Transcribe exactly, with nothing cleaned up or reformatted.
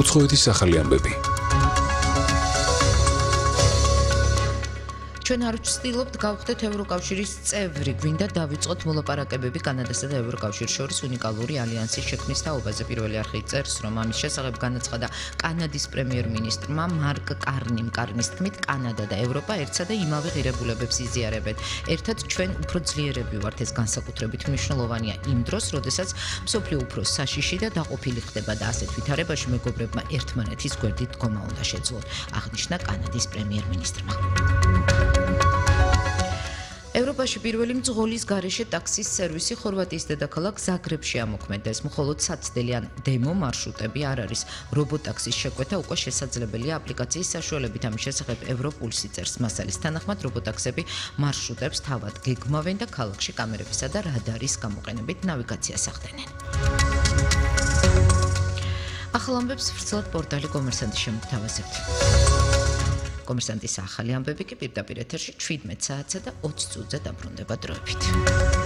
უცხოეთის ახალი ამბები. ჩვენ არ ვცდილობთ გავხდეთ ევროკავშირის წევრი, გვინდა დავიწყოთ მოლაპარაკებები კანადასა და ევროკავშირის შორის უნიკალური ალიანსის შექმნის თაობაზე. პირველი არხი წერს, რომ ამის შესახებ განაცხადა კანადის პრემიერ-მინისტრმა მარკ კარნიმ. კარნის თქმით, კანადა და ევროპა ერთსა და იმავე ღირებულებებს იზიარებენ. ერთად ჩვენ უფრო ძლიერები ვართ, ეს განსაკუთრებით მნიშვნელოვანია იმ დროს, როდესაც მსოფლიო უფრო საშიში და დაყოფილი ხდება და ასეთ ვითარებაში მეგობრებმა ერთმანეთის გვერდით დგომა უნდა შეძლოთ, აღნიშნა კანადის პრემიერ-მინისტრმა. ევროპაში პირველი მძღოლის გარეშე ტაქსის სერვისი ხორვატიის დედაქალაქ ზაგრებში ამოქმედდეს. მხოლოდ საცდელი ან დემო მარშრუტები არ არის. რობოტაქსის შეკვეთა უკვე შესაძლებელია აპლიკაციის საშუალებით. ამის შესახებ ევროპულსი წერს. მასალის თანახმად რობოტაქსები მარშრუტებს თავად გეგმავენ და ქალაქში კამერებისა და რადარის გამოყენებით ნავიგაციას ახდენენ. ახალ ამბებს ვრცელად პორტალი კომერსანტის შემოგთავაზებთ. კომერსანტის ახალი ამბები კი პირდაპირ ეთერში ჩვიდმეტ საათსა და ოცი წუთზე დაბრუნდება დროებით.